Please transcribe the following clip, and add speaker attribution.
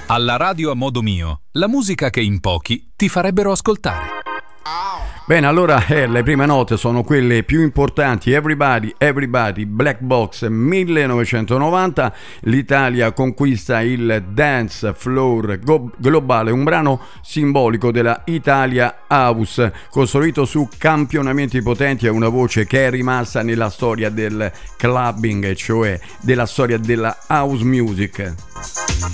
Speaker 1: Alla radio a modo mio, la musica che in pochi ti farebbero ascoltare.
Speaker 2: Bene, allora le prime note sono quelle più importanti. Everybody, Everybody, Black Box 1990. L'Italia conquista il dance floor globale, un brano simbolico della Italia House, costruito su campionamenti potenti e una voce che è rimasta nella storia del clubbing, cioè della storia della house music.